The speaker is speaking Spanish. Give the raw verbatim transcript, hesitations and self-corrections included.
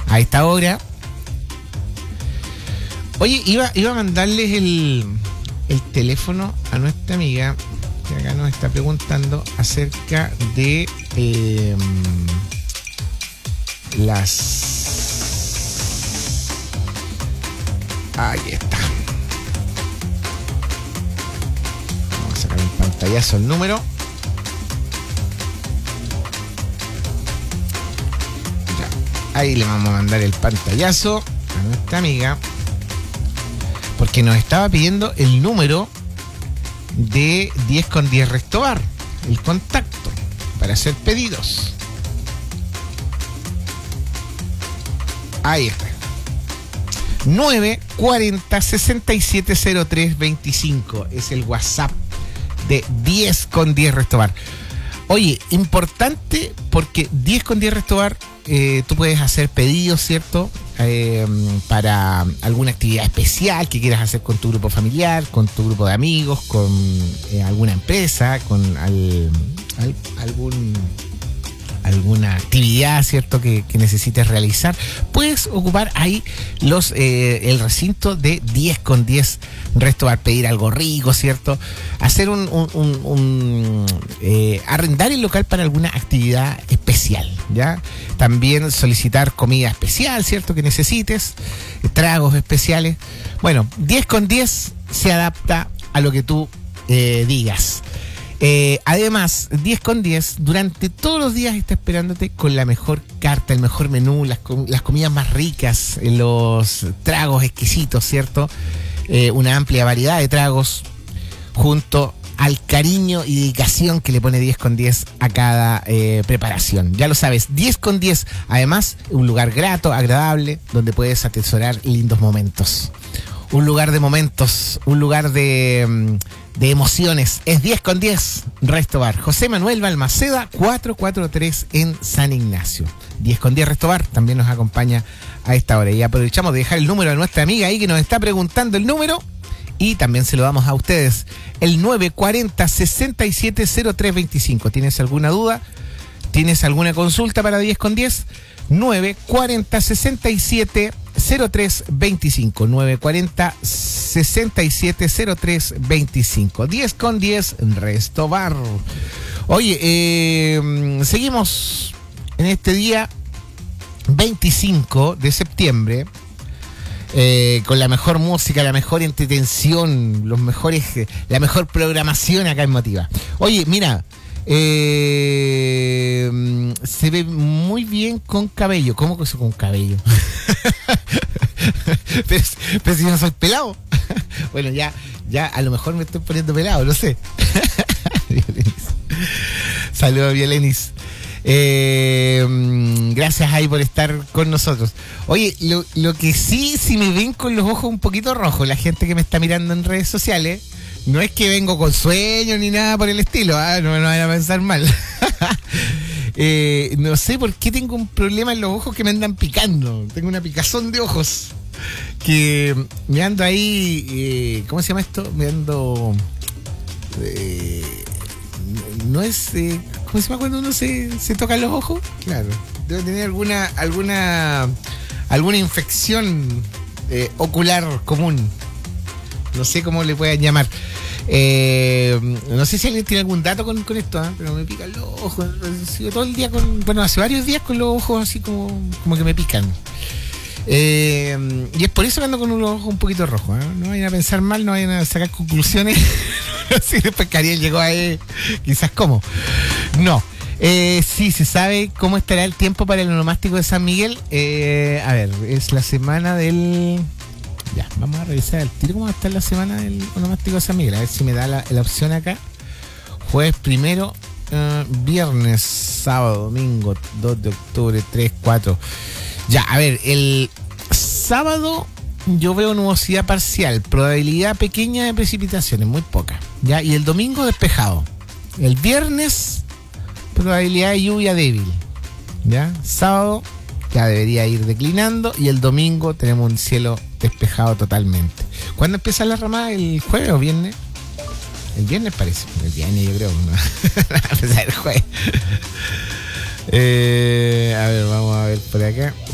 a esta hora. Oye, iba, iba a mandarles el, el teléfono a nuestra amiga que acá nos está preguntando acerca de eh, las... Ahí está. Vamos a sacar un pantallazo el número. Ya, ahí le vamos a mandar el pantallazo a nuestra amiga, porque nos estaba pidiendo el número de diez con diez Restobar, el contacto para hacer pedidos. Ahí está. nueve cuarenta, sesenta y siete cero tres veinticinco es el WhatsApp de diez con diez Restobar. Oye, importante porque diez con diez Restobar, eh, tú puedes hacer pedidos, ¿cierto? Eh, para alguna actividad especial que quieras hacer con tu grupo familiar, con tu grupo de amigos, con eh, alguna empresa, con al, al, algún... alguna actividad, ¿cierto?, que, que necesites realizar, puedes ocupar ahí los eh, el recinto de diez con diez Restobar, pedir algo rico, ¿cierto?, hacer un, un, un, un eh, arrendar el local para alguna actividad especial, ¿ya? También solicitar comida especial, ¿cierto?, que necesites, tragos especiales. Bueno, diez con diez se adapta a lo que tú eh, digas. Eh, además, diez con diez durante todos los días está esperándote con la mejor carta, el mejor menú, las, com- las comidas más ricas, los tragos exquisitos, ¿cierto? Eh, una amplia variedad de tragos junto al cariño y dedicación que le pone diez con diez a cada eh, preparación. Ya lo sabes, diez con diez. Además, un lugar grato, agradable, donde puedes atesorar lindos momentos. Un lugar de momentos, un lugar de... de emociones. Es diez con diez Restobar. José Manuel Balmaceda, cuatrocientos cuarenta y tres en San Ignacio. diez con diez Restobar también nos acompaña a esta hora. Y aprovechamos de dejar el número a nuestra amiga ahí que nos está preguntando el número. Y también se lo damos a ustedes. El nueve cuarenta, sesenta y siete cero tres veinticinco. ¿Tienes alguna duda? ¿Tienes alguna consulta para diez con diez? nueve cuarenta, sesenta y siete cero tres veinticinco. nueve cuarenta, sesenta y siete cero tres veinticinco. diez con diez Restobar. Oye, eh, seguimos en este día veinticinco de septiembre. Eh, con la mejor música, la mejor entretención, los mejores, la mejor programación acá en Motiva. Oye, mira, eh, se ve muy bien con cabello. ¿Cómo que eso con cabello? pero, pero si yo no soy pelado. Bueno, ya, ya a lo mejor me estoy poniendo pelado, no sé. Saludos, Vielenis. Eh, gracias ahí por estar con nosotros. Oye, lo, lo que sí, si me ven con los ojos un poquito rojos, la gente que me está mirando en redes sociales, no es que vengo con sueño ni nada por el estilo, ¿eh? No me van a pensar mal. eh, no sé por qué tengo un problema en los ojos que me andan picando. Tengo una picazón de ojos que me ando ahí, eh, ¿cómo se llama esto? Me ando... Eh, no es... Eh, ¿Cómo se llama cuando uno se, se toca los ojos? Claro. Debo tener alguna alguna alguna infección eh, ocular común. No sé cómo le puedan llamar. Eh, no sé si alguien tiene algún dato con, con esto, ¿eh? Pero me pican los ojos. Sigo todo el día con... Bueno, hace varios días con los ojos así como, como que me pican. Eh, y es por eso que ando con los ojos un poquito rojos, ¿eh? No vayan a pensar mal, no vayan a sacar conclusiones. Si después Cariel llegó a él, quizás cómo. No. Eh, sí, se sabe cómo estará el tiempo para el onomástico de San Miguel. Eh, a ver, es la semana del... Ya, vamos a revisar el tiro cómo va a estar la semana del onomástico de San Miguel. A ver si me da la, la opción acá. Jueves primero, uh, viernes, sábado, domingo, dos de octubre, tres, cuatro. Ya, a ver, el sábado yo veo nubosidad parcial, probabilidad pequeña de precipitaciones, muy poca. Ya, y el domingo despejado. El viernes, probabilidad de lluvia débil. Ya, sábado ya debería ir declinando y el domingo tenemos un cielo despejado totalmente. ¿Cuándo empieza la ramada? ¿El jueves o viernes? El viernes parece. El viernes yo creo. ¿No? A pesar del jueves. Eh, a ver, vamos a ver por acá.